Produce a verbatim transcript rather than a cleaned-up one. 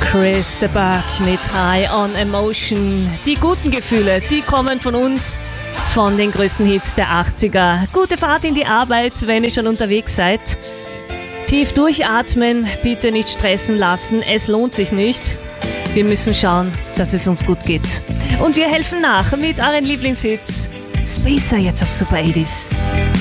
Chris de Burgh mit High on Emotion. Die guten Gefühle, die kommen von uns, von den größten Hits der achtziger. Gute Fahrt in die Arbeit, wenn ihr schon unterwegs seid. Tief durchatmen, bitte nicht stressen lassen, es lohnt sich nicht. Wir müssen schauen, dass es uns gut geht. Und wir helfen nach mit euren Lieblingshits. Spacer jetzt auf Super achtzig.